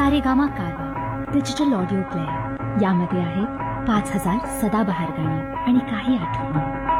सारेगामा कारवा digital audio player. यामध्ये आहेत 5,000 सदाबहार गाणी आणि काही आठवणी.